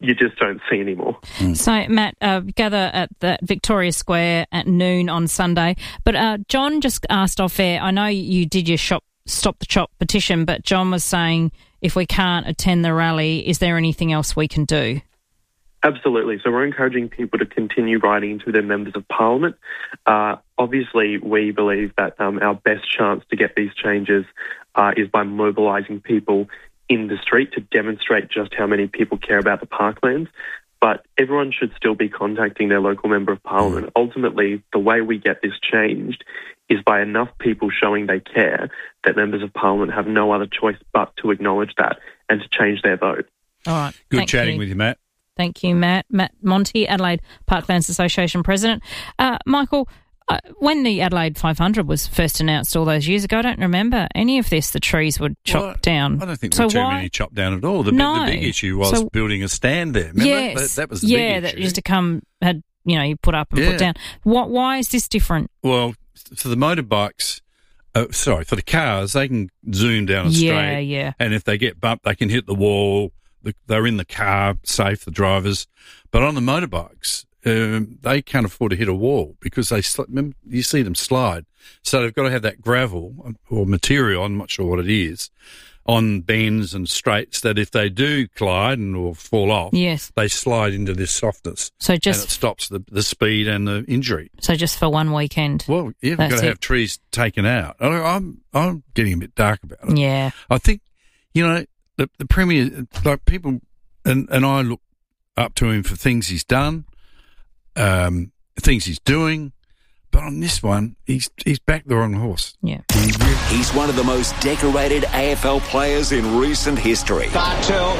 you just don't see anymore. So, Matt, gather at the Victoria Square at noon on Sunday. But John just asked off air, I know you did your Stop the Chop petition, but John was saying if we can't attend the rally, is there anything else we can do? Absolutely. So we're encouraging people to continue writing to their members of parliament. Obviously, we believe that our best chance to get these changes is by mobilising people in the street to demonstrate just how many people care about the parklands. But everyone should still be contacting their local member of parliament. Ultimately, the way we get this changed is by enough people showing they care that members of parliament have no other choice but to acknowledge that and to change their vote. All right. Good chatting with you, Matt. Thank you, Matt. Matt Monty, Adelaide Parklands Association President. Michael, when the Adelaide 500 was first announced all those years ago, I don't remember any of this. The trees were chopped down. I don't think there were too many chopped down at all. The big issue was building a stand there. Remember? Yes. That was the big issue. Yeah, that used to come, you put up and put down. Why is this different? Well, for the motorbikes, for the cars, they can zoom down a straight. Yeah. And if they get bumped, they can hit the wall. They're in the car, safe, the drivers. But on the motorbikes, they can't afford to hit a wall because you see them slide. So they've got to have that gravel or material, I'm not sure what it is, on bends and straights that if they do collide or fall off, they slide into this softness. And it stops the speed and the injury. So just for one weekend? Well, you've got to have trees taken out. I'm getting a bit dark about it. Yeah. I think, the Premier, like people, and I look up to him for things he's done, things he's doing, but on this one, he's backed the wrong horse. Yeah. He's one of the most decorated AFL players in recent history. Bartel.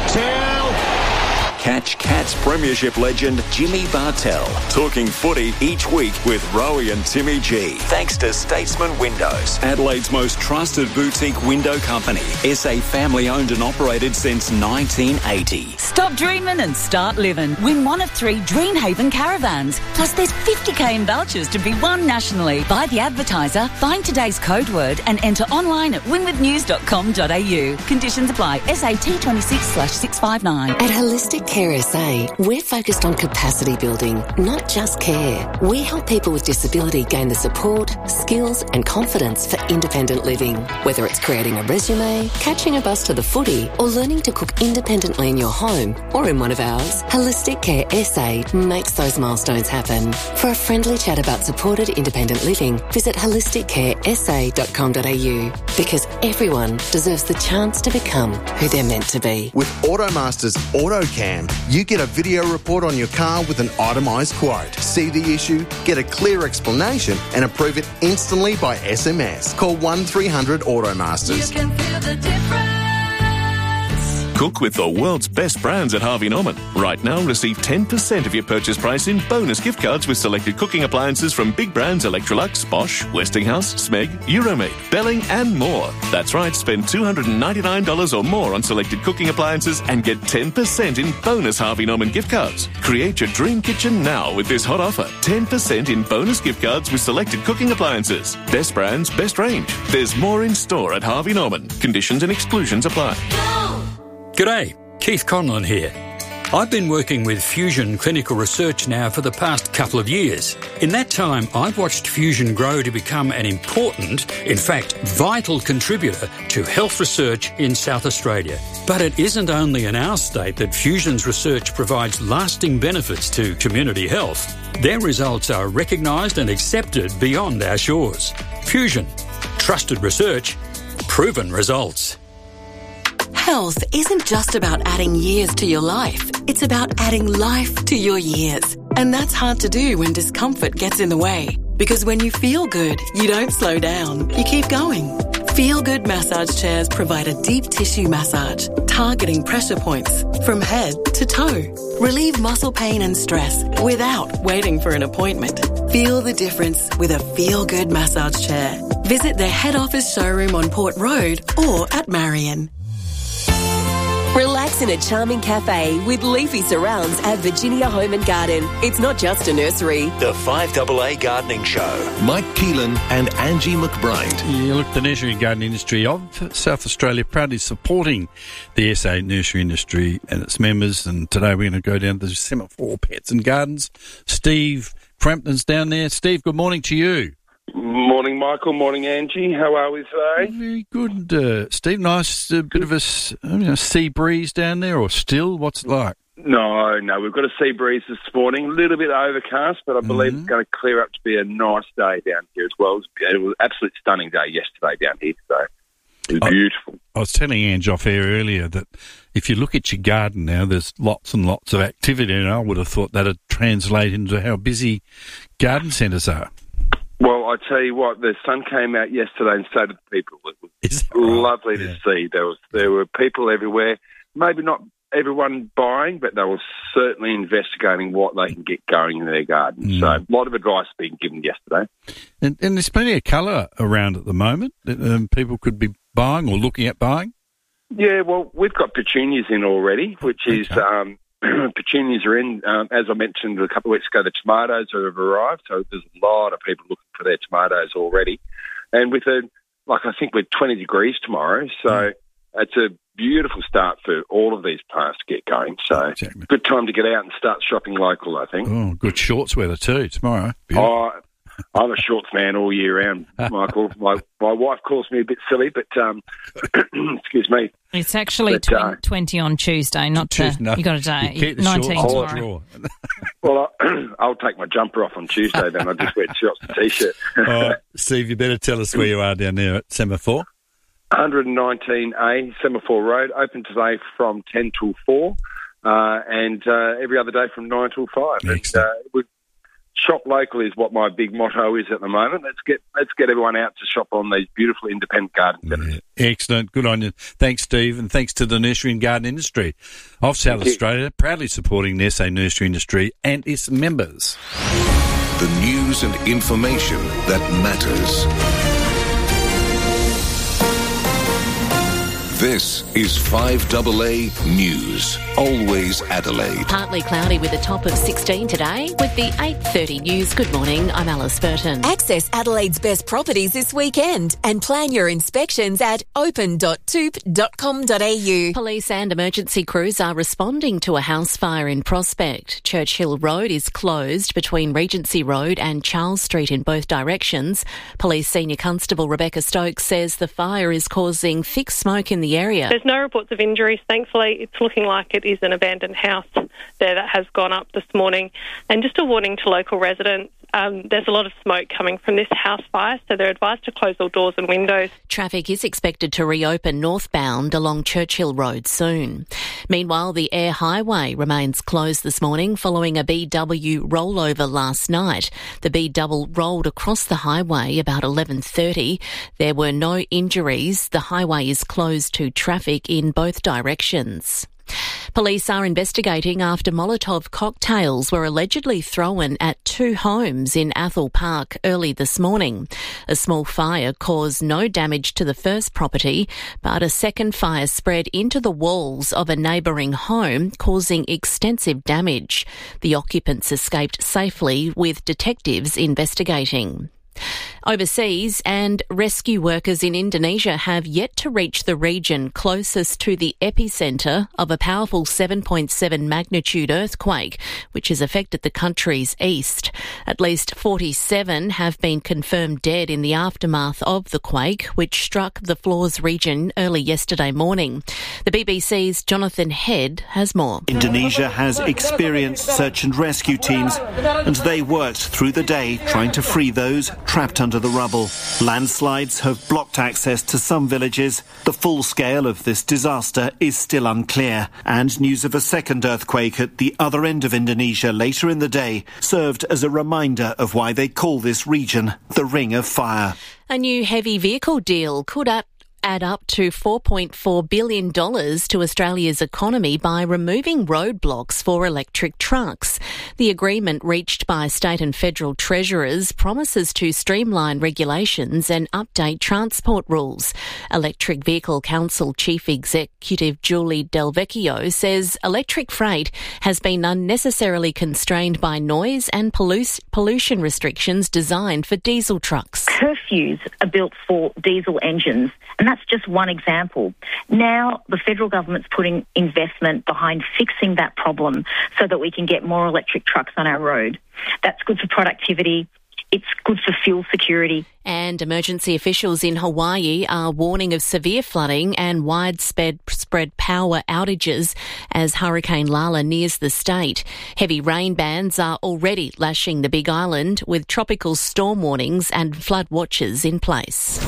Catch Cats Premiership legend Jimmy Bartel. Talking footy each week with Rowie and Timmy G. Thanks to Statesman Windows, Adelaide's most trusted boutique window company. SA family owned and operated since 1980. Stop dreaming and start living. Win one of 3 Dreamhaven caravans. Plus there's 50k in vouchers to be won nationally. Buy the advertiser, find today's code word and enter online at winwithnews.com.au. Conditions apply. SAT26/659. At Holistic Care SA, we're focused on capacity building, not just care. We help people with disability gain the support, skills and confidence for independent living. Whether it's creating a resume, catching a bus to the footy or learning to cook independently in your home or in one of ours, Holistic Care SA makes those milestones happen. For a friendly chat about supported independent living, visit holisticcaresa.com.au because everyone deserves the chance to become who they're meant to be. With Automasters AutoCam, you get a video report on your car with an itemised quote. See the issue, get a clear explanation and approve it instantly by SMS. Call 1300 Automasters. You can feel the difference. Cook with the world's best brands at Harvey Norman. Right now, receive 10% of your purchase price in bonus gift cards with selected cooking appliances from big brands Electrolux, Bosch, Westinghouse, Smeg, Euromade, Belling and more. That's right, spend $299 or more on selected cooking appliances and get 10% in bonus Harvey Norman gift cards. Create your dream kitchen now with this hot offer. 10% in bonus gift cards with selected cooking appliances. Best brands, best range. There's more in store at Harvey Norman. Conditions and exclusions apply. G'day, Keith Conlon here. I've been working with Fusion Clinical Research now for the past couple of years. In that time, I've watched Fusion grow to become an important, in fact, vital contributor to health research in South Australia. But it isn't only in our state that Fusion's research provides lasting benefits to community health. Their results are recognised and accepted beyond our shores. Fusion. Trusted research. Proven results. Health isn't just about adding years to your life. It's about adding life to your years. And that's hard to do when discomfort gets in the way. Because when you feel good, you don't slow down. You keep going. Feel Good massage chairs provide a deep tissue massage, targeting pressure points from head to toe. Relieve muscle pain and stress without waiting for an appointment. Feel the difference with a Feel Good massage chair. Visit their head office showroom on Port Road or at Marion. Relax Relax in a charming cafe with leafy surrounds at Virginia Home and Garden. It's not just a nursery. The 5AA Gardening Show. Mike Keelan and Angie McBride. Yeah, look, the nursery and garden industry of South Australia proudly supporting the SA nursery industry and its members. And today we're going to go down to the Semaphore Pets and Gardens. Steve Frampton's down there. Steve, good morning to you. Morning, Michael. Morning, Angie. How are we today? Very good, Steve. Nice bit of a sea breeze down there, or still? What's it like? No, we've got a sea breeze this morning. A little bit overcast, but I believe it's going to clear up to be a nice day down here as well. It was an absolutely stunning day yesterday down here, so it was beautiful. I was telling Ange off air earlier that if you look at your garden now, there's lots and lots of activity, and I would have thought that would translate into how busy garden centres are. Well, I tell you what, the sun came out yesterday and so did people. It was lovely to see. There were people everywhere, maybe not everyone buying, but they were certainly investigating what they can get going in their garden. So a lot of advice being given yesterday. And there's plenty of colour around at the moment that people could be buying or looking at buying? Yeah, well, we've got petunias in already, which is... petunias are in. As I mentioned a couple of weeks ago, the tomatoes have arrived, so there's a lot of people looking for their tomatoes already. And with I think we're 20 degrees tomorrow, so it's a beautiful start for all of these plants to get going. So good time to get out and start shopping local, I think. Oh, good shorts weather too tomorrow. Beautiful. I'm a shorts man all year round, Michael. My wife calls me a bit silly, but excuse me. It's actually 20 on Tuesday, not Tuesday. No, you got a day. 19 tomorrow. Well, I'll take my jumper off on Tuesday, then I'll just wear shorts and t-shirt. Steve, you better tell us where you are down there at Semaphore. 119A Semaphore Road, open today from 10 till 4, and every other day from 9 till 5. And, shop local is what my big motto is at the moment. Let's get everyone out to shop on these beautiful independent garden centres. Yeah. Excellent. Good on you. Thanks, Steve, and thanks to the nursery and garden industry of South Australia, proudly supporting the SA nursery industry and its members. The news and information that matters. This is 5AA News. Always Adelaide. Partly cloudy with a top of 16 today. With the 8:30 news, good morning, I'm Alice Burton. Access Adelaide's best properties this weekend and plan your inspections at open.toop.com.au. Police and emergency crews are responding to a house fire in Prospect. Churchill Road is closed between Regency Road and Charles Street in both directions. Police Senior Constable Rebecca Stokes says the fire is causing thick smoke in the area. There's no reports of injuries, thankfully. It's looking like it is an abandoned house there that has gone up this morning. And just a warning to local residents, there's a lot of smoke coming from this house fire, so they're advised to close all doors and windows. Traffic is expected to reopen northbound along Churchill Road soon. Meanwhile, the Air Highway remains closed this morning following a BW rollover last night. The B-double rolled across the highway about 11:30. There were no injuries. The highway is closed to traffic in both directions. Police are investigating after Molotov cocktails were allegedly thrown at two homes in Athol Park early this morning. A small fire caused no damage to the first property, but a second fire spread into the walls of a neighbouring home, causing extensive damage. The occupants escaped safely, with detectives investigating. Overseas, and rescue workers in Indonesia have yet to reach the region closest to the epicentre of a powerful 7.7 magnitude earthquake, which has affected the country's east. At least 47 have been confirmed dead in the aftermath of the quake, which struck the Flores region early yesterday morning. The BBC's Jonathan Head has more. Indonesia has experienced search and rescue teams, and they worked through the day trying to free those trapped under the rubble. Landslides have blocked access to some villages. The full scale of this disaster is still unclear, and news of a second earthquake at the other end of Indonesia later in the day served as a reminder of why they call this region the Ring of Fire. A new heavy vehicle deal could add add up to $4.4 billion to Australia's economy by removing roadblocks for electric trucks. The agreement reached by state and federal treasurers promises to streamline regulations and update transport rules. Electric Vehicle Council Chief Executive Julie Delvecchio says electric freight has been unnecessarily constrained by noise and pollution restrictions designed for diesel trucks. Curfews are built for diesel engines, and that's just one example. Now the federal government's putting investment behind fixing that problem so that we can get more electric trucks on our road. That's good for productivity. It's good for fuel security. And emergency officials in Hawaii are warning of severe flooding and widespread power outages as Hurricane Lala nears the state. Heavy rain bands are already lashing the Big Island with tropical storm warnings and flood watches in place.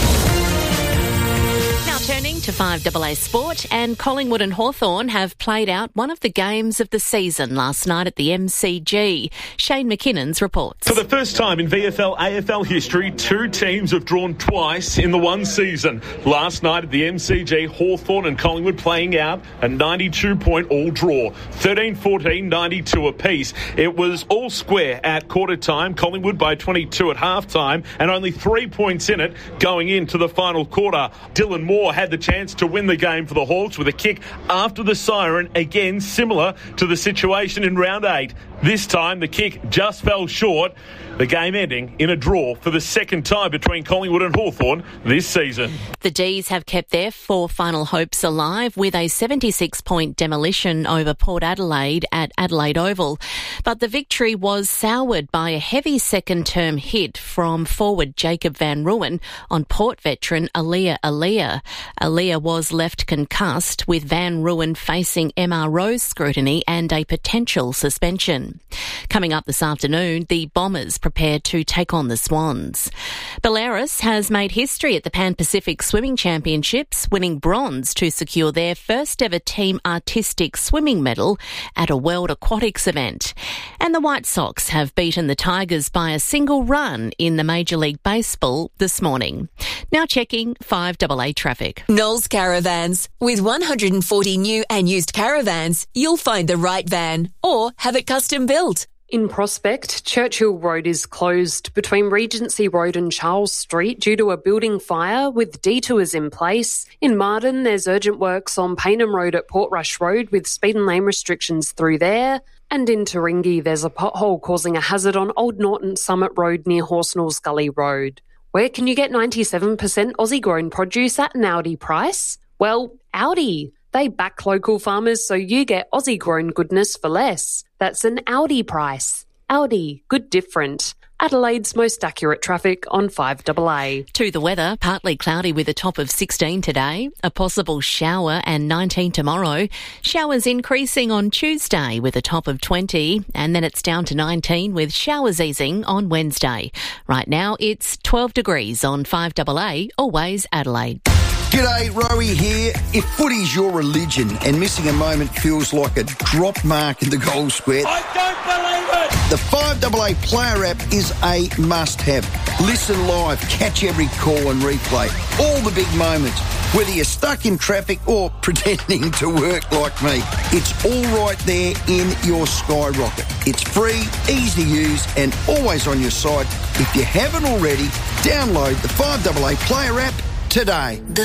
Turning to 5AA Sport, and Collingwood and Hawthorn have played out one of the games of the season last night at the MCG. Shane McKinnon's reports. For the first time in VFL AFL history, two teams have drawn twice in the one season. Last night at the MCG, Hawthorn and Collingwood playing out a 92-point all draw, 13-14, 92 apiece. It was all square at quarter time, Collingwood by 22 at half time, and only 3 points in it going into the final quarter. Dylan Moore had the chance to win the game for the Hawks with a kick after the siren, again similar to the situation in round 8. This time the kick just fell short, the game ending in a draw for the second time between Collingwood and Hawthorn this season. The D's have kept their 4 final hopes alive with a 76-point demolition over Port Adelaide at Adelaide Oval. But the victory was soured by a heavy second-term hit from forward Jacob van Rooyen on Port veteran Aaliyah Aaliyah. Aaliyah was left concussed, with Van Rooyen facing MRO scrutiny and a potential suspension. Coming up this afternoon, the Bombers prepare to take on the Swans. Belarus has made history at the Pan-Pacific Swimming Championships, winning bronze to secure their first ever team artistic swimming medal at a World Aquatics event. And the White Sox have beaten the Tigers by a single run in the Major League Baseball this morning. Now checking 5AA traffic. Knowles Caravans. With 140 new and used caravans, you'll find the right van or have it custom built. In Prospect, Churchill Road is closed between Regency Road and Charles Street due to a building fire with detours in place. In Martin, there's urgent works on Paynham Road at Portrush Road with speed and lane restrictions through there. And in Taringi, there's a pothole causing a hazard on Old Norton Summit Road near Horsnells Gully Road. Where can you get 97% Aussie-grown produce at an Aldi price? Well, Aldi. They back local farmers so you get Aussie-grown goodness for less. That's an Aldi price. Aldi, good different. Adelaide's most accurate traffic on 5AA. To the weather, partly cloudy with a top of 16 today, a possible shower and 19 tomorrow. Showers increasing on Tuesday with a top of 20, and then it's down to 19 with showers easing on Wednesday. Right now it's 12 degrees on 5AA, always Adelaide. G'day, Rowie here. If footy's your religion and missing a moment feels like a drop mark in the goal square, I don't believe it! The 5AA Player app is a must-have. Listen live, catch every call and replay. All the big moments, whether you're stuck in traffic or pretending to work like me. It's all right there in your Skyrocket. It's free, easy to use and always on your side. If you haven't already, download the 5AA Player app today. The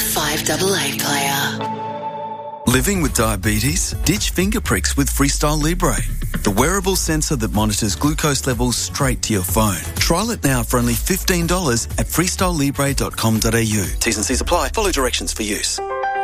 5AA Player. Living with diabetes? Ditch finger pricks with Freestyle Libre, the wearable sensor that monitors glucose levels straight to your phone. Trial it now for only $15 at freestylelibre.com.au. T's and C's apply. Follow directions for use.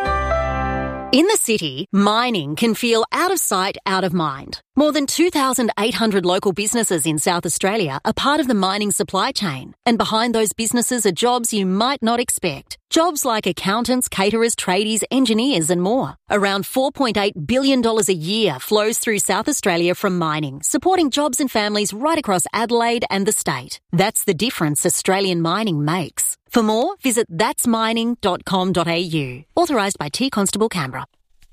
In the city, mining can feel out of sight, out of mind. More than 2,800 local businesses in South Australia are part of the mining supply chain. And behind those businesses are jobs you might not expect. Jobs like accountants, caterers, tradies, engineers and more. Around $4.8 billion a year flows through South Australia from mining, supporting jobs and families right across Adelaide and the state. That's the difference Australian mining makes. For more, visit thatsmining.com.au. Authorised by T Constable Canberra.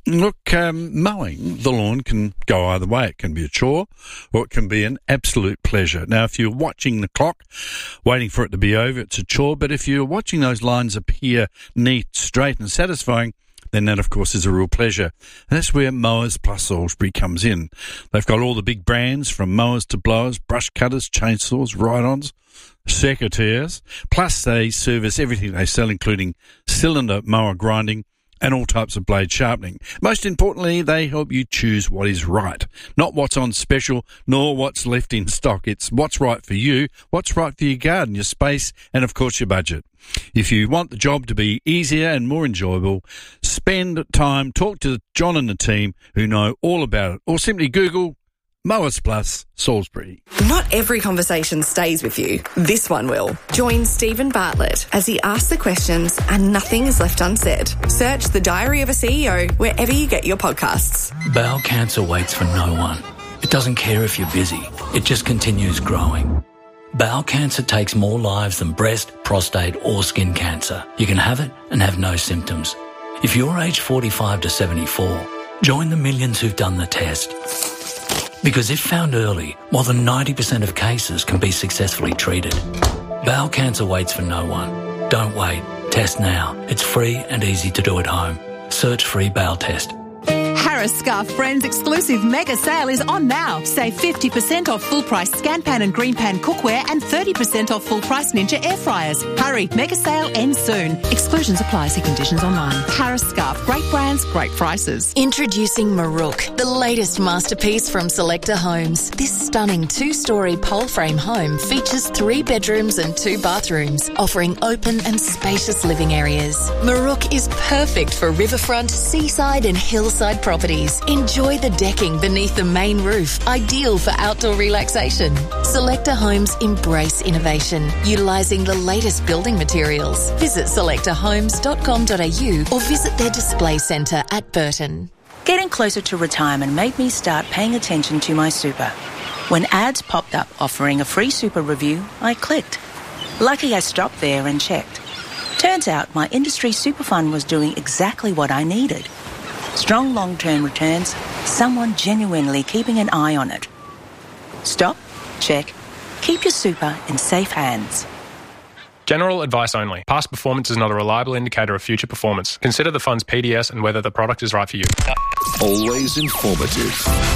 Look, mowing the lawn can go either way. It can be a chore or it can be an absolute pleasure. Now, if you're watching the clock, waiting for it to be over, it's a chore. But if you're watching those lines appear neat, straight and satisfying, then that, of course, is a real pleasure. And that's where Mowers Plus Salisbury comes in. They've got all the big brands from mowers to blowers, brush cutters, chainsaws, ride-ons, secateurs. Plus, they service everything they sell, including cylinder mower grinding, and all types of blade sharpening. Most importantly, they help you choose what is right. Not what's on special, nor what's left in stock. It's what's right for you, what's right for your garden, your space, and of course your budget. If you want the job to be easier and more enjoyable, spend time, talk to John and the team who know all about it, or simply Google Mowers Plus Salisbury. Not every conversation stays with you. This one will. Join Stephen Bartlett as he asks the questions and nothing is left unsaid. Search The Diary of a CEO wherever you get your podcasts. Bowel cancer waits for no one. It doesn't care if you're busy. It just continues growing. Bowel cancer takes more lives than breast, prostate or skin cancer. You can have it and have no symptoms. If you're aged 45 to 74, join the millions who've done the test. Because if found early, more than 90% of cases can be successfully treated. Bowel cancer waits for no one. Don't wait. Test now. It's free and easy to do at home. Search free bowel test. Harris Scarf Friends exclusive mega sale is on now. Save 50% off full price Scanpan and Greenpan cookware and 30% off full price Ninja air fryers. Hurry, mega sale ends soon. Exclusions apply. See conditions online. Harris Scarf, great brands, great prices. Introducing Marook, the latest masterpiece from Selector Homes. This stunning 2-storey pole frame home features 3 bedrooms and 2 bathrooms, offering open and spacious living areas. Marook is perfect for riverfront, seaside and hillside properties. Enjoy the decking beneath the main roof, ideal for outdoor relaxation. Selector Homes embrace innovation, utilising the latest building materials. Visit selectorhomes.com.au or visit their display centre at Burton. Getting closer to retirement made me start paying attention to my super. When ads popped up offering a free super review, I clicked. Lucky I stopped there and checked. Turns out my industry super fund was doing exactly what I needed. Strong long-term returns, someone genuinely keeping an eye on it. Stop, check, keep your super in safe hands. General advice only. Past performance is not a reliable indicator of future performance. Consider the fund's PDS and whether the product is right for you. Always informative.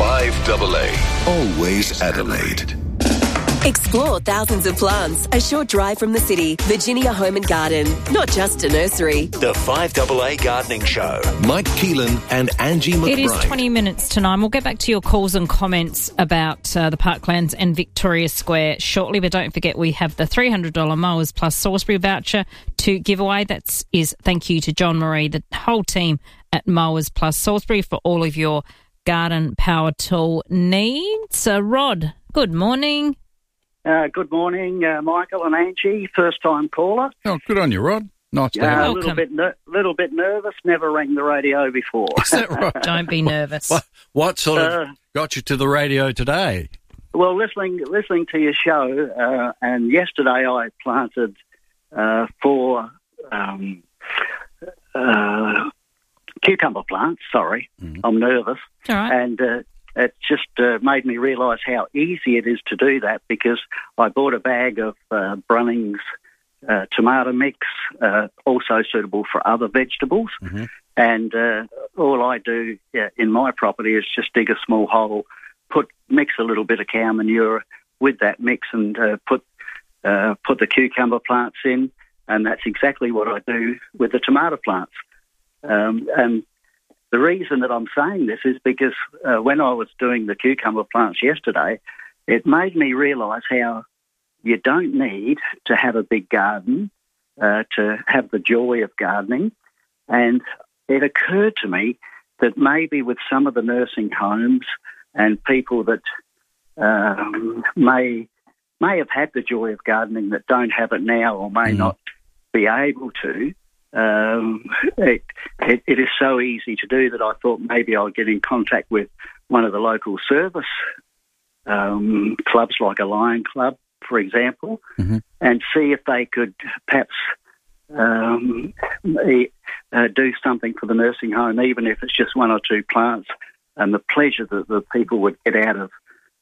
5AA. Always Adelaide. Explore thousands of plants, a short drive from the city. Virginia Home and Garden, not just a nursery. The 5AA Gardening Show. Mike Keelan and Angie McBride. It is 20 minutes to 9. We'll get back to your calls and comments about the Parklands and Victoria Square shortly, but don't forget we have the $300 Mowers Plus Salisbury voucher to give away. That is thank you to John Marie, the whole team at Mowers Plus Salisbury for all of your garden power tool needs. Rod, good morning. Good morning, Michael and Angie, first-time caller. Oh, good on you, Rod. Nice to have you. Little bit nervous, never rang the radio before. Is that right? Don't be nervous. What sort of got you to the radio today? Well, listening to your show, and yesterday I planted 4 cucumber plants, sorry. I'm nervous. All right. And it just made me realise how easy it is to do that, because I bought a bag of Brunnings tomato mix, also suitable for other vegetables. And all I do in my property is just dig a small hole, mix a little bit of cow manure with that mix and put the cucumber plants in, and that's exactly what I do with the tomato plants. And the reason that I'm saying this is because when I was doing the cucumber plants yesterday, it made me realise how you don't need to have a big garden to have the joy of gardening. And it occurred to me that maybe with some of the nursing homes and people that may have had the joy of gardening that don't have it now or may not be able to, it is so easy to do that I thought maybe I'll get in contact with one of the local service clubs, like a Lion Club, for example, and see if they could perhaps do something for the nursing home, even if it's just one or two plants, and the pleasure that the people would get out of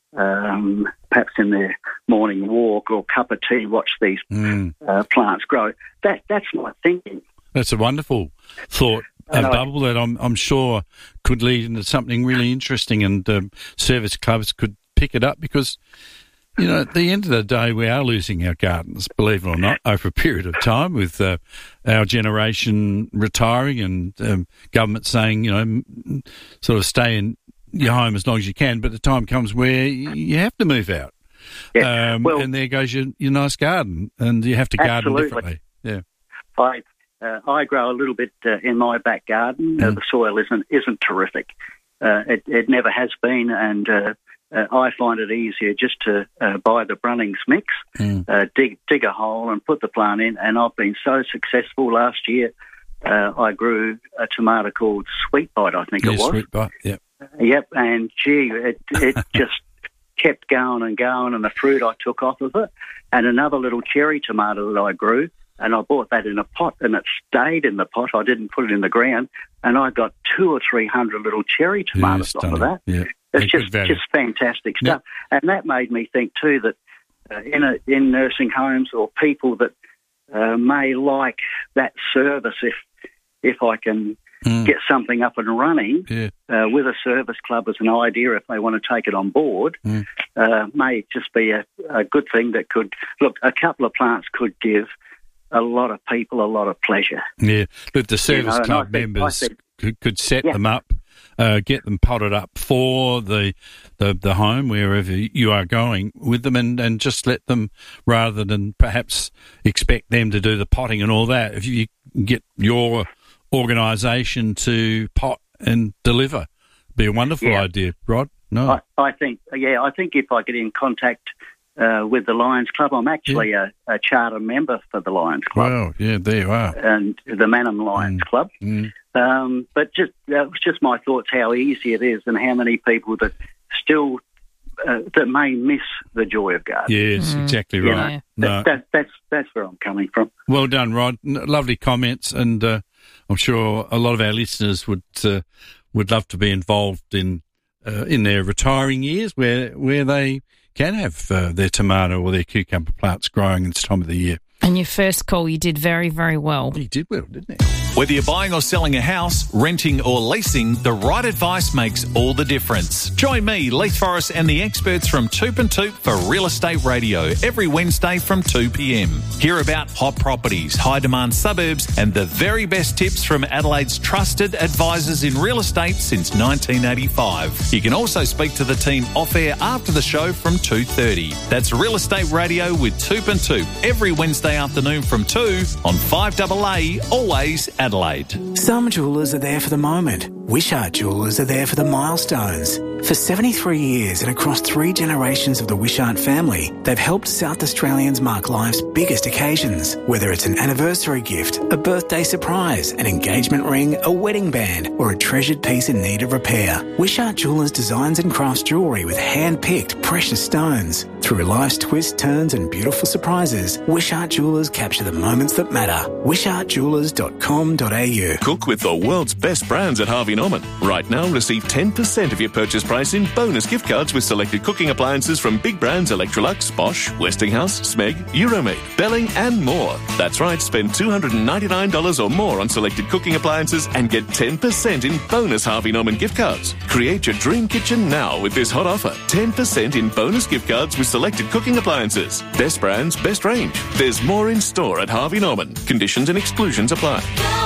perhaps in their morning walk or cup of tea, watch these plants grow. That's my thinking. That's a wonderful thought, Bubble, that I'm sure could lead into something really interesting, and service clubs could pick it up because, you know, at the end of the day, we are losing our gardens, believe it or not, over a period of time with our generation retiring and government saying, you know, sort of stay in your home as long as you can, but the time comes where you have to move out. Yeah. And there goes your nice garden, and you have to garden absolutely. differently. Yeah. I grow a little bit in my back garden. The soil isn't terrific. It never has been, and I find it easier just to buy the Brunnings mix, dig a hole and put the plant in, and I've been so successful. Last year I grew a tomato called Sweet Bite, I think it was. Sweet Bite, yeah. Yep, and gee, it just kept going and going, and the fruit I took off of it, and another little cherry tomato that I grew, and I bought that in a pot, and it stayed in the pot. I didn't put it in the ground, and I got 200 or 300 little cherry tomatoes off of that. Yeah. It's just fantastic stuff. Yep. And that made me think too that in nursing homes or people that may like that service, if I can get something up and running with a service club as an idea, if they want to take it on board, may just be a good thing that could, look, a couple of plants could give a lot of people a lot of pleasure. Yeah, look, the service club members could set them up, get them potted up for the home, wherever you are going with them, and just let them, rather than perhaps expect them to do the potting and all that, if you get your organisation to pot and deliver, be a wonderful idea, Rod. No, I think if I get in contact with the Lions Club, I'm actually a charter member for the Lions Club. Wow, yeah, there you are. And the Manham Lions Club. But that was just my thoughts, how easy it is and how many people that still that may miss the joy of gardening. Yes, exactly right. That's where I'm coming from. Well done, Rod. Lovely comments, and I'm sure a lot of our listeners would love to be involved in their retiring years, where they can have their tomato or their cucumber plants growing this time of the year. And your first call, you did very, very well. He did well, didn't he? Whether you're buying or selling a house, renting or leasing, the right advice makes all the difference. Join me, Leith Forrest, and the experts from Toop and Toop for Real Estate Radio every Wednesday from 2 p.m. Hear about hot properties, high-demand suburbs, and the very best tips from Adelaide's trusted advisors in real estate since 1985. You can also speak to the team off-air after the show from 2:30. That's Real Estate Radio with Toop and Toop every Wednesday afternoon from 2 on 5AA, always Adelaide. Some jewellers are there for the moment. Wishart Jewellers are there for the milestones. For 73 years and across 3 generations of the Wishart family, they've helped South Australians mark life's biggest occasions. Whether it's an anniversary gift, a birthday surprise, an engagement ring, a wedding band, or a treasured piece in need of repair, Wishart Jewellers designs and crafts jewellery with hand-picked precious stones. Through life's twists, turns and beautiful surprises, Wishart Jewellers capture the moments that matter. WishartJewellers.com.au. Cook with the world's best brands at Harvey Norman. Right now, receive 10% of your purchase price in bonus gift cards with selected cooking appliances from big brands Electrolux, Bosch, Westinghouse, Smeg, Euromaid, Belling and more. That's right, spend $299 or more on selected cooking appliances and get 10% in bonus Harvey Norman gift cards. Create your dream kitchen now with this hot offer. 10% in bonus gift cards with selected cooking appliances. Best brands, best range. There's more in store at Harvey Norman. Conditions and exclusions apply.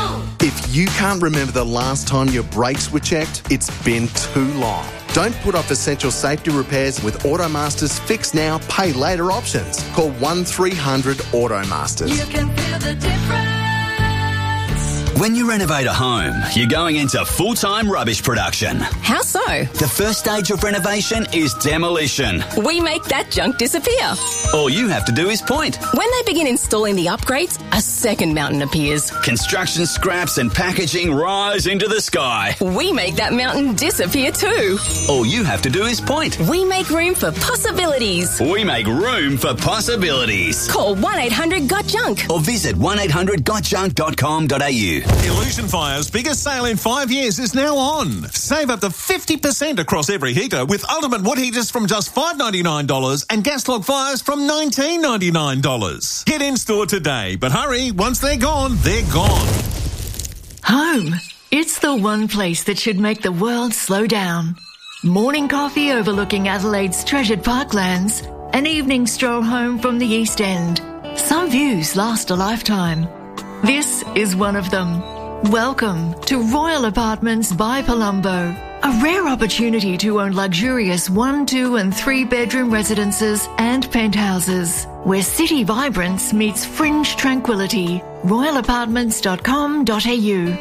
If you can't remember the last time your brakes were checked, it's been too long. Don't put off essential safety repairs with Automaster's Fix Now, Pay Later options. Call 1300 Automasters. You can feel the difference. When you renovate a home, you're going into full-time rubbish production. How so? The first stage of renovation is demolition. We make that junk disappear. All you have to do is point. When they begin installing the upgrades, a second mountain appears. Construction scraps and packaging rise into the sky. We make that mountain disappear too. All you have to do is point. We make room for possibilities. We make room for possibilities. Call 1-800-GOT-JUNK or visit 1800gotjunk.com.au. Illusion Fire's biggest sale in 5 years is now on. Save up to 50% across every heater with Ultimate Wood heaters from just $599 and gas log fires from $19.99. Get in store today, but hurry, once they're gone, they're gone. Home. It's the one place that should make the world slow down. Morning coffee overlooking Adelaide's treasured parklands. An evening stroll home from the East End. Some views last a lifetime. This is one of them. Welcome to Royal Apartments by Palumbo. A rare opportunity to own luxurious 1, 2 and 3 bedroom residences and penthouses, where city vibrance meets fringe tranquility. royalapartments.com.au.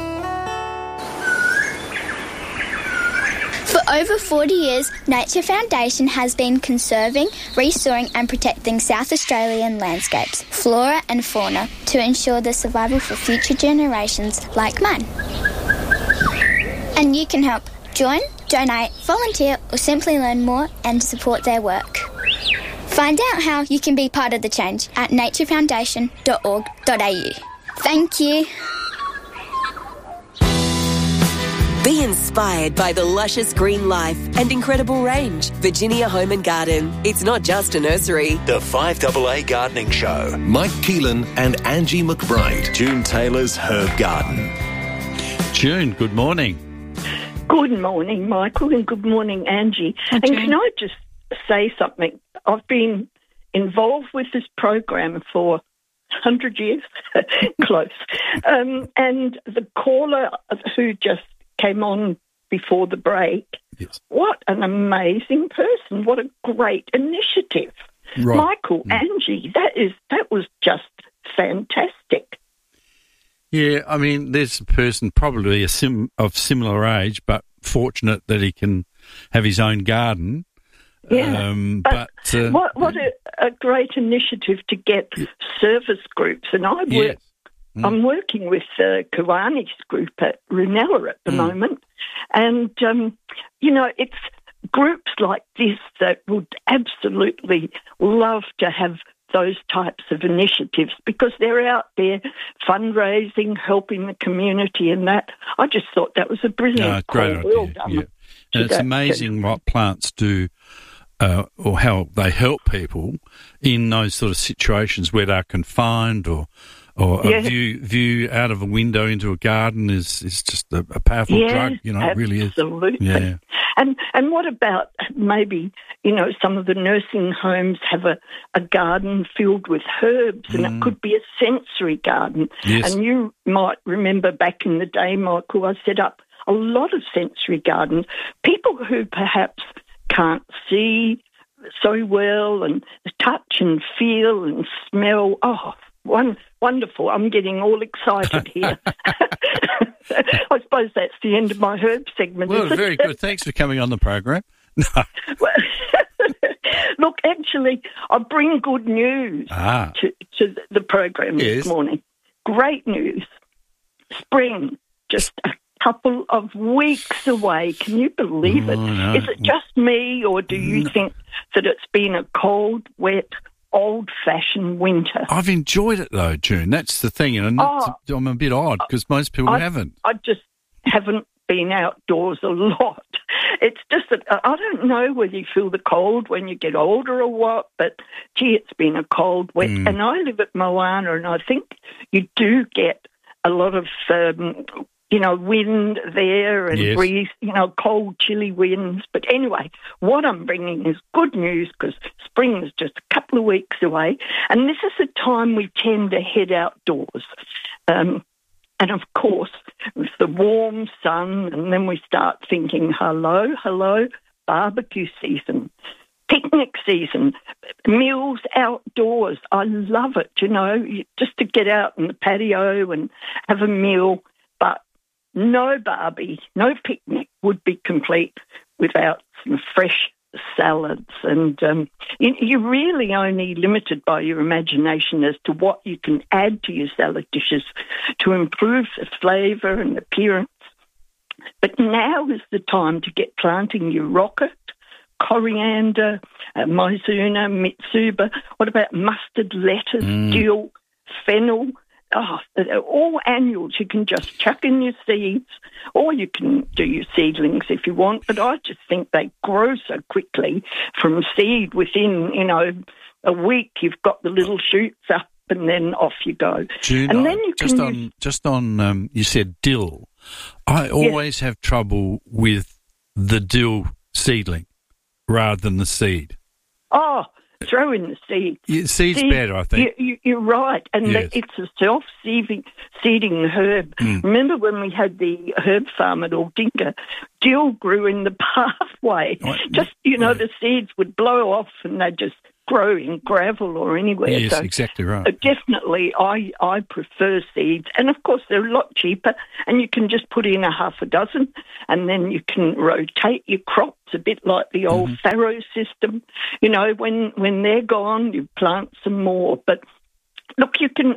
For over 40 years, Nature Foundation has been conserving, restoring and protecting South Australian landscapes, flora and fauna to ensure the survival for future generations like mine. And you can help. Join, donate, volunteer or simply learn more and support their work. Find out how you can be part of the change at naturefoundation.org.au. Thank you. Be inspired by the luscious green life and incredible range. Virginia Home and Garden. It's not just a nursery. The 5AA Gardening Show. Mike Keelan and Angie McBride. June Taylor's Herb Garden. June, good morning. Good morning, Michael, and good morning, Angie. And can I just say something? I've been involved with this program for 100 years, close. And the caller who just came on before the break, yes. What an amazing person. What a great initiative. Right. Michael, Angie, that was just fantastic. Yeah, I mean, there's a person probably of similar age, but fortunate that he can have his own garden. Yeah, but what a great initiative to get service groups. And I'm working with Kiwani's group at Runella at the moment. And, it's groups like this that would absolutely love to have those types of initiatives because they're out there fundraising, helping the community and that. I just thought that was a brilliant great idea. Well done. Yeah. And it's amazing what plants do or how they help people in those sort of situations where they're confined or a view out of a window into a garden is just a powerful drug, it really is. Absolutely. Yeah. And what about maybe, some of the nursing homes have a garden filled with herbs and it could be a sensory garden. Yes. And you might remember back in the day, Michael, I set up a lot of sensory gardens. People who perhaps can't see so well and touch and feel and smell. Oh, wonderful. I'm getting all excited here. I suppose that's the end of my herb segment. Well, very good. Thanks for coming on the program. No. Look, actually, I bring good news to the program this morning. Great news. Spring, just a couple of weeks away. Can you believe it? No. Is it just me, or do you think that it's been a cold, wet, old-fashioned winter? I've enjoyed it, though, June. That's the thing. And I'm a bit odd because most people haven't. I just haven't been outdoors a lot. It's just that I don't know whether you feel the cold when you get older or what, but, gee, it's been a cold, wet. And I live at Moana, and I think you do get a lot of wind there and breeze, cold, chilly winds. But anyway, what I'm bringing is good news because spring is just a couple of weeks away. And this is the time we tend to head outdoors. And of course, with the warm sun, and then we start thinking, hello, barbecue season. picnic season, meals outdoors. I love it, just to get out in the patio and have a meal. But no barbie, no picnic would be complete without some fresh salads. And you're really only limited by your imagination as to what you can add to your salad dishes to improve the flavour and appearance. But now is the time to get planting your rocket, coriander, mizuna, mitsuba. What about mustard, lettuce, dill, fennel? All annuals. You can just chuck in your seeds, or you can do your seedlings if you want. But I just think they grow so quickly from seed. Within, a week, you've got the little shoots up, and then off you go. June, and then you you said dill. I always have trouble with the dill seedling rather than the seed. Oh, throw in the seed. Yeah, seed's better, I think. You're right. And it's a self-seeding herb. Remember when we had the herb farm at Aldinga? Dill grew in the pathway. The seeds would blow off and they'd just grow in gravel or anywhere. Yes, so, exactly right. Definitely, I prefer seeds. And, of course, they're a lot cheaper, and you can just put in a half a dozen, and then you can rotate your crops a bit like the old farrow system. When they're gone, you plant some more. But, look, you can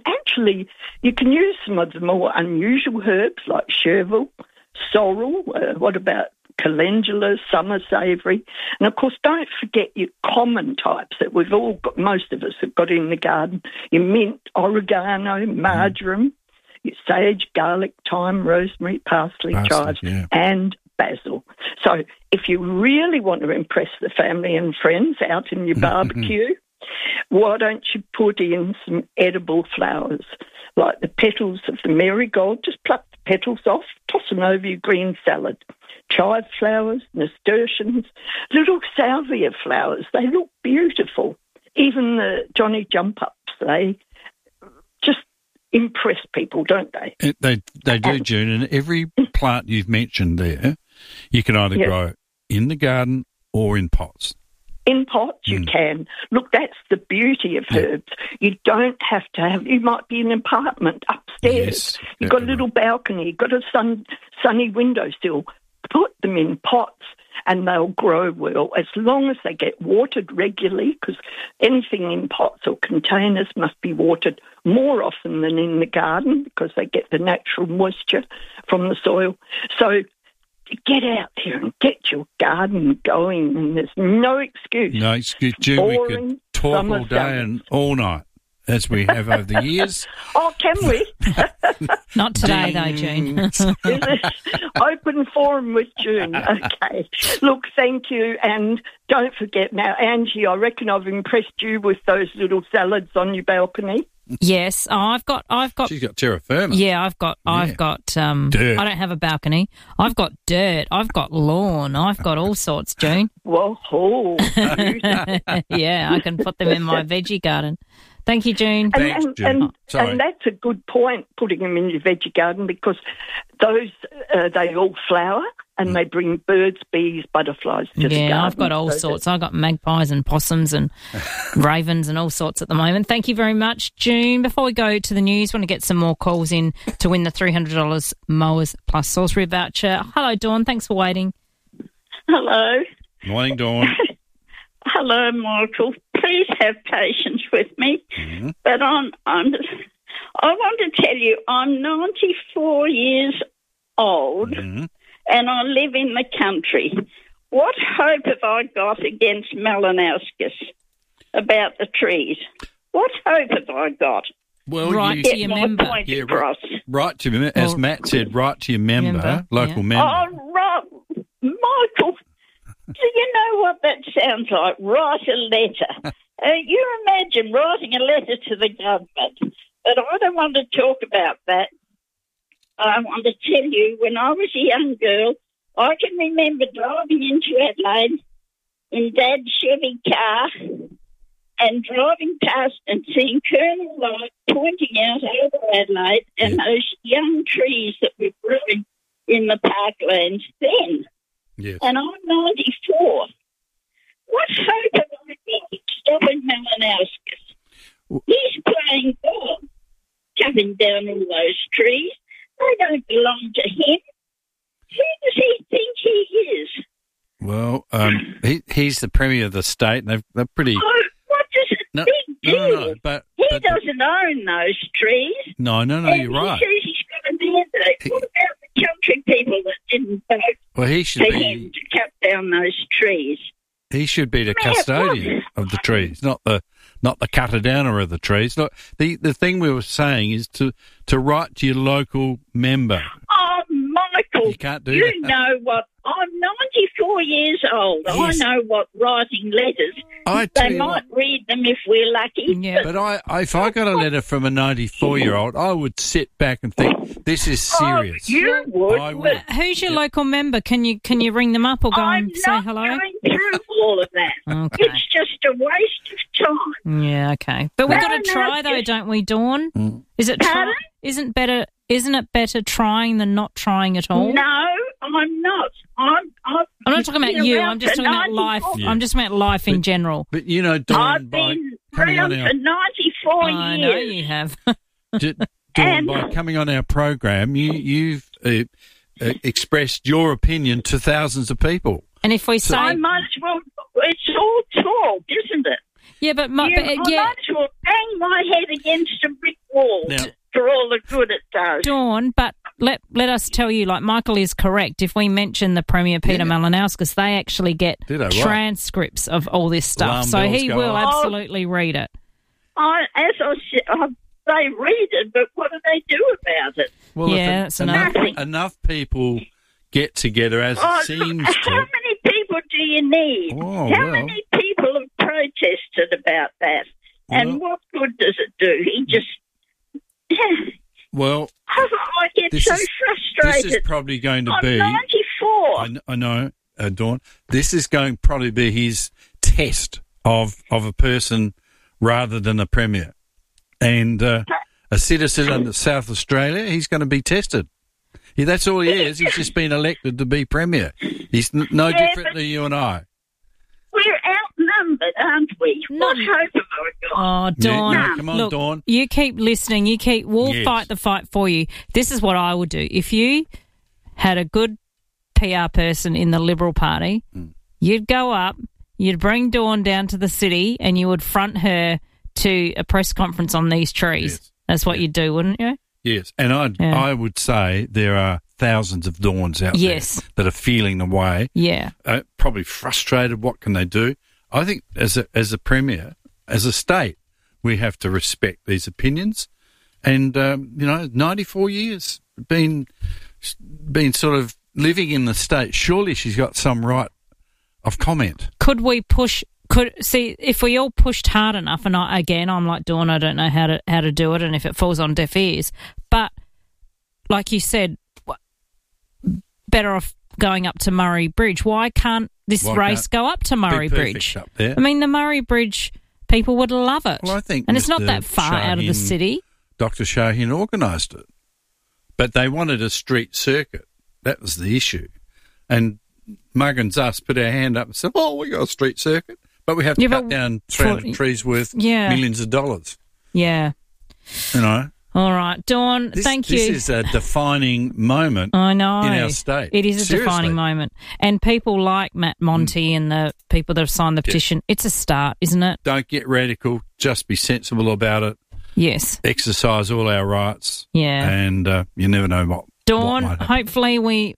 use some of the more unusual herbs like chervil, sorrel, what about calendula, summer savoury, and of course don't forget your common types that we've all got, most of us have got in the garden, your mint, oregano, marjoram, your sage, garlic, thyme, rosemary, parsley, chives, and basil. So if you really want to impress the family and friends out in your barbecue, why don't you put in some edible flowers like the petals of the marigold? Just pluck the petals off, toss them over your green salad. Chive flowers, nasturtiums, little salvia flowers. They look beautiful. Even the Johnny Jump-Ups, they just impress people, don't they? They do, June. And every plant you've mentioned there, you can either grow in the garden or in pots. In pots, you can. Look, that's the beauty of herbs. You don't have to have... You might be in an apartment upstairs. You've got a little balcony. You've got a sunny windowsill. Put them in pots and they'll grow well as long as they get watered regularly, because anything in pots or containers must be watered more often than in the garden because they get the natural moisture from the soil. So get out there and get your garden going, and there's no excuse. No excuse, June. We could talk all day and all night, as we have over the years. Oh, can we? Not today, though, June. Open forum with June. Okay. Look, thank you. And don't forget now, Angie, I reckon I've impressed you with those little salads on your balcony. Yes, I've got. She's got terra firma. Yeah, I've got. Dirt. I don't have a balcony. I've got dirt. I've got lawn. I've got all sorts, June. Whoa! Yeah, I can put them in my veggie garden. Thank you, June. Thanks, June. And that's a good point, putting them in your veggie garden, because those they all flower and they bring birds, bees, butterflies to the garden. Yeah, I've got all sorts. I've got magpies and possums and ravens and all sorts at the moment. Thank you very much, June. Before we go to the news, want to get some more calls in to win the $300 Mowers Plus Salisbury voucher. Hello, Dawn. Thanks for waiting. Hello. Morning, Dawn. Hello, Michael. Please have patience with me. Mm-hmm. But I want to tell you, I'm 94 years old, Mm-hmm. and I live in the country. What hope have I got against Malinauskas about the trees? What hope have I got? Well, right to your member. Yeah, right to your member. As Matt said, right to your member, local member. Oh, right. Michael, do you know what that sounds like? Write a letter. You imagine writing a letter to the government. But I don't want to talk about that. I want to tell you, when I was a young girl, I can remember driving into Adelaide in Dad's Chevy car and driving past and seeing Colonel Light pointing out over Adelaide and those young trees that were growing in the parklands then. Yes. And I'm 94. What hope have Malinowskis. He's playing ball, cutting down all those trees. They don't belong to him. Who does he think he is? Well, he's the Premier of the state, and they're pretty... Oh, what does it big deal? No, but he doesn't own those trees. No, And you're right. He says he's got a mandate. What about the country people that didn't vote Well, he should for him to cut down those trees? He should be the custodian of the trees, not the cutter downer of the trees. Look, the thing we were saying is to write to your local member. Oh, Michael, you can't do you that. know what? I'm 94 years old. Yes. I know what writing letters. tell They you might read them if we're lucky. But if I got a letter from a 94-year-old, I would sit back and think, this is serious. You would. I would. Who's your local member? Can you ring them up or go and say hello? I'm not going through all of that. Okay. It's just a waste of time. Yeah, okay. But we've got to No, try though, just- don't we, Dawn? Is it Pardon? Isn't it better trying than not trying at all? No, I'm not. I'm not talking about been you. around I'm just for talking about 94. life. I'm just talking about life in general. But, you know, Dawn, I've by been coming around on our... for 94 years. I know you have. Dawn, by coming on our program, you've expressed your opinion to thousands of people. And if we say... I might as well... It's all talk, isn't it? Yeah, but... I might as well bang my head against a brick wall for all the good it does. Dawn, but let us tell you, like Michael is correct. If we mention the Premier Peter Malinowskis, they actually get transcripts of all this stuff. Alarm So bells he go will off. absolutely read it. As I said, they read it, but what do they do about it? Well, Yeah, that's enough. enough people get together, as it seems How to... many people do you need? Oh, How well. many people have protested about that? And what good does it do? He just... Well, I get this so is- frustrated. this is probably going to I'm be... 94. I know, Dawn. This is going to probably be his test of a person rather than a premier. And a citizen of South Australia, he's going to be tested. Yeah, that's all he is. He's just been elected to be premier. He's no different than you and I. We're outnumbered, aren't we? What hope have I got? Oh, Dawn. Yeah, come on, Look, Dawn. you keep listening. We'll Yes. fight the fight for you. This is what I would do. If you had a good PR person in the Liberal Party, you'd go up, you'd bring Dawn down to the city, and you would front her to a press conference on these trees. That's what you'd do, wouldn't you? Yes, and I would say there are thousands of Dawns out there that are feeling the way. Yeah. Probably frustrated. What can they do? I think as a premier, as a state, we have to respect these opinions. And, 94 years, been sort of living in the state. Surely she's got some right of comment. Could we push... if we all pushed hard enough, and I'm like Dawn, I don't know how to do it, and if it falls on deaf ears, but like you said, better off going up to Murray Bridge. Why can't this race go up to Murray Bridge? Up there. I mean, the Murray Bridge people would love it. Well, I think, and it's not Mr. that far out of the Shaheen- city. Dr. Shaheen organised it, but they wanted a street circuit. That was the issue, and Muggins us put our hand up and said, "Oh, we got a street circuit." But we have to cut down 300 trees worth millions of dollars. Yeah. You know. All right, Dawn, thank you. This is a defining moment I know. in our state. It is a Seriously. defining moment. And people like Matt Monty and the people that have signed the petition, it's a start, isn't it? Don't get radical. Just be sensible about it. Yes. Exercise all our rights. Yeah. And you never know what Dawn, might happen. hopefully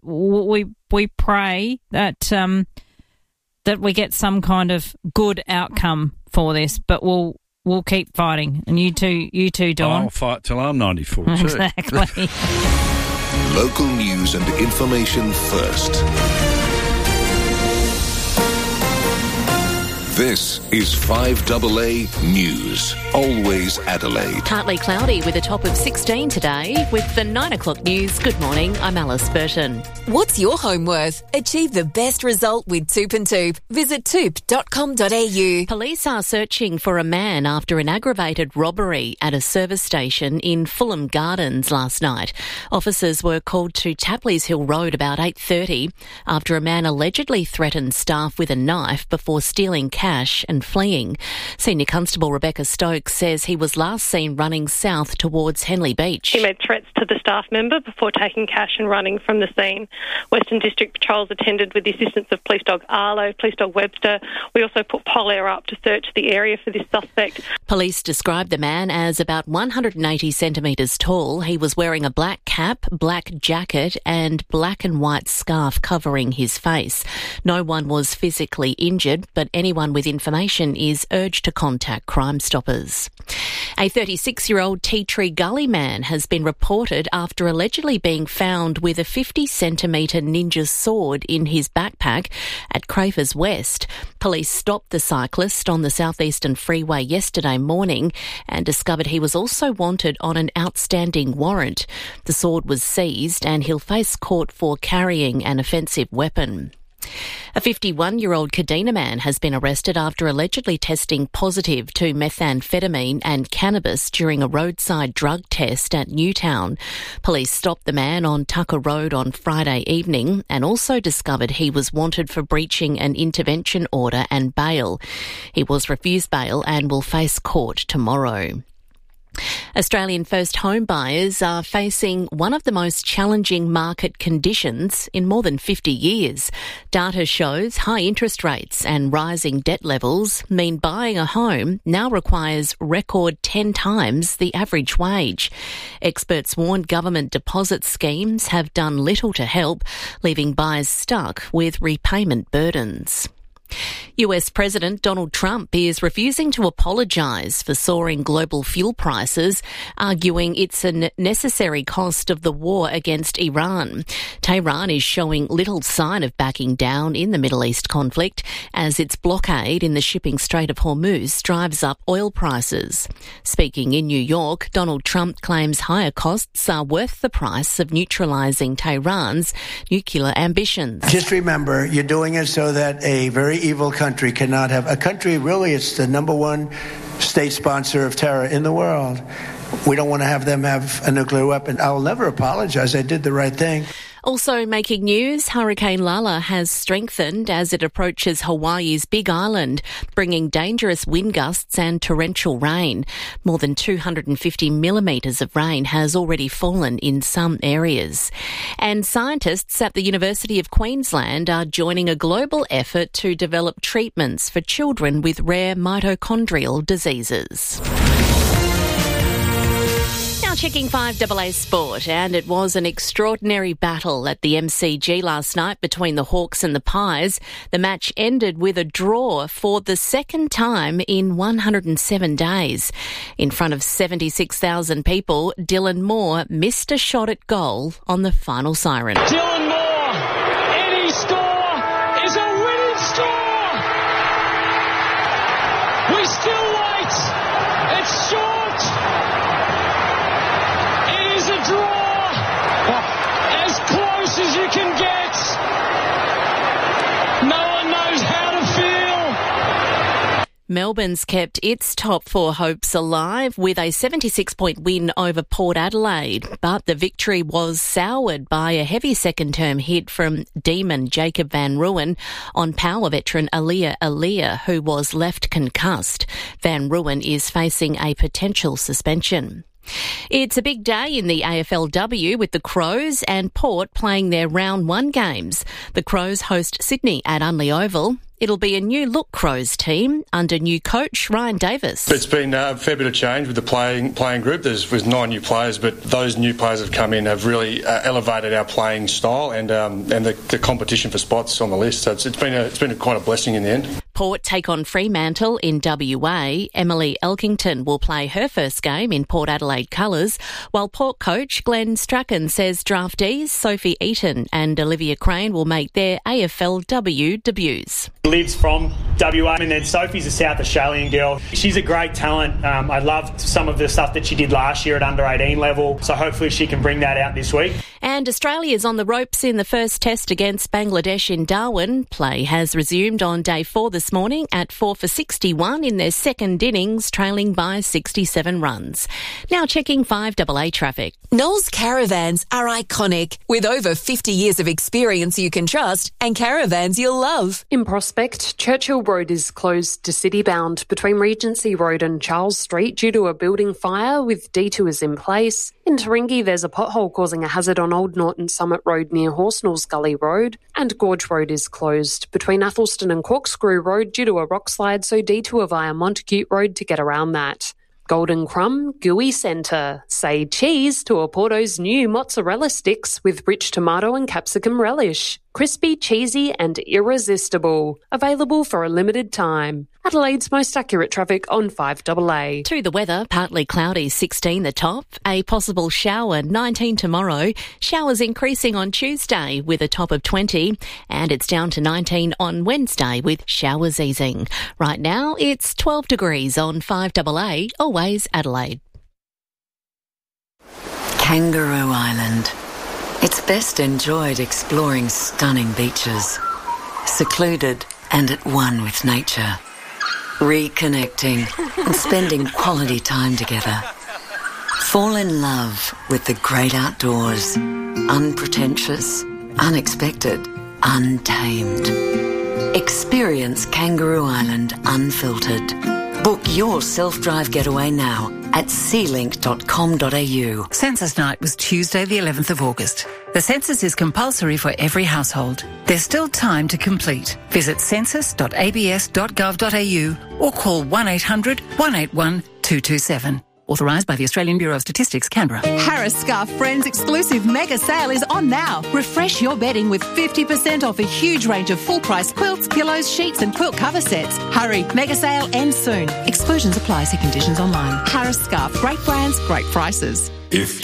we pray that that we get some kind of good outcome for this, but we'll keep fighting. And you too, Dawn. I'll fight till I'm 94 too. Exactly. Local news and information first. This is 5AA News. Always Adelaide. Partly cloudy with a top of 16 today. With the 9 o'clock news, good morning, I'm Alice Burton. What's your home worth? Achieve the best result with Toop and Toop. Visit toop.com.au. Police are searching for a man after an aggravated robbery at a service station in Fulham Gardens last night. Officers were called to Tapley's Hill Road about 8:30 after a man allegedly threatened staff with a knife before stealing cash cash and fleeing. Senior Constable Rebecca Stokes says he was last seen running south towards Henley Beach. He made threats to the staff member before taking cash and running from the scene. Western District Patrols attended with the assistance of Police Dog Arlo, Police Dog Webster. We also put Polair up to search the area for this suspect. Police described the man as about 180 centimetres tall. He was wearing a black cap, black jacket and black and white scarf covering his face. No one was physically injured, but anyone with information is urged to contact Crime Stoppers. A 36-year-old Tea Tree Gully man has been reported after allegedly being found with a 50-centimetre ninja sword in his backpack at Crafers West. Police stopped the cyclist on the southeastern freeway yesterday morning and discovered he was also wanted on an outstanding warrant. The sword was seized and he'll face court for carrying an offensive weapon. A 51-year-old Kadina man has been arrested after allegedly testing positive to methamphetamine and cannabis during a roadside drug test at Newtown. Police stopped the man on Tucker Road on Friday evening and also discovered he was wanted for breaching an intervention order and bail. He was refused bail and will face court tomorrow. Australian first home buyers are facing one of the most challenging market conditions in more than 50 years. Data shows high interest rates and rising debt levels mean buying a home now requires record 10 times the average wage. Experts warn government deposit schemes have done little to help, leaving buyers stuck with repayment burdens. US President Donald Trump is refusing to apologise for soaring global fuel prices, arguing it's a necessary cost of the war against Iran. Tehran is showing little sign of backing down in the Middle East conflict as its blockade in the shipping Strait of Hormuz drives up oil prices. Speaking in New York, Donald Trump claims higher costs are worth the price of neutralising Tehran's nuclear ambitions. Just remember, you're doing it so that a very evil country cannot have a country. Really, it's the number one state sponsor of terror in the world. We don't want to have them have a nuclear weapon. I'll never apologize. I did the right thing. Also making news, Hurricane Lala has strengthened as it approaches Hawaii's Big Island, bringing dangerous wind gusts and torrential rain. More than 250 millimetres of rain has already fallen in some areas. And scientists at the University of Queensland are joining a global effort to develop treatments for children with rare mitochondrial diseases. Checking 5AA Sport, and it was an extraordinary battle at the MCG last night between the Hawks and the Pies. The match ended with a draw for the second time in 107 days. In front of 76,000 people, Dylan Moore missed a shot at goal on the final siren. Dylan Moore, any score is a winning score! We still wait, it's short! As close as you can get. No one knows how to feel. Melbourne's kept its top four hopes alive with a 76-point win over Port Adelaide, but the victory was soured by a heavy second-term hit from Demon Jacob van Rooyen on Power veteran Aaliyah, who was left concussed. Van Rooyen is facing a potential suspension. It's a big day in the AFLW with the Crows and Port playing their round one games. The Crows host Sydney at Unley Oval. It'll be a new-look Crows team under new coach Ryan Davis. It's been a fair bit of change with the playing group. There's 9 new players, but those new players that have come in have really elevated our playing style and the competition for spots on the list. So it's been quite a blessing in the end. Port take on Fremantle in WA. Emily Elkington will play her first game in Port Adelaide colours, while Port coach Glenn Strachan says draftees Sophie Eaton and Olivia Crane will make their AFLW debuts. Liv's from WA, and then Sophie's a South Australian girl. She's a great talent. I loved some of the stuff that she did last year at under 18 level, so hopefully she can bring that out this week. And Australia's on the ropes in the first test against Bangladesh in Darwin. Play has resumed on day 4 this morning at 4 for 61 in their second innings, trailing by 67 runs. Now checking 5AA traffic. Knowles Caravans are iconic, with over 50 years of experience you can trust and caravans you'll love. In Prospect, suspect, Churchill Road is closed to city-bound between Regency Road and Charles Street due to a building fire with detours in place. In Taringi, there's a pothole causing a hazard on Old Norton Summit Road near Horsnells Gully Road, and Gorge Road is closed between Athelston and Corkscrew Road due to a rock slide, so detour via Montacute Road to get around that. Golden Crumb Gooey Centre. Say cheese to Oporto's new mozzarella sticks with rich tomato and capsicum relish. Crispy, cheesy and irresistible. Available for a limited time. Adelaide's most accurate traffic on 5AA. To the weather, partly cloudy, 16 the top. A possible shower, 19 tomorrow. Showers increasing on Tuesday with a top of 20. And it's down to 19 on Wednesday with showers easing. Right now, it's 12 degrees on 5AA, always Adelaide. Kangaroo Island. It's best enjoyed exploring stunning beaches, secluded and at one with nature, reconnecting and spending quality time together. Fall in love with the great outdoors, unpretentious, unexpected, untamed. Experience Kangaroo Island unfiltered. Book your self-drive getaway now at sealink.com.au. Census night was Tuesday the 11th of August. The census is compulsory for every household. There's still time to complete. Visit census.abs.gov.au or call 1800 181 227. Authorised by the Australian Bureau of Statistics, Canberra. Harris Scarf Friends exclusive mega sale is on now. Refresh your bedding with 50% off a huge range of full-price quilts, pillows, sheets and quilt cover sets. Hurry, mega sale ends soon. Exclusions apply. See conditions online. Harris Scarf. Great brands, great prices. If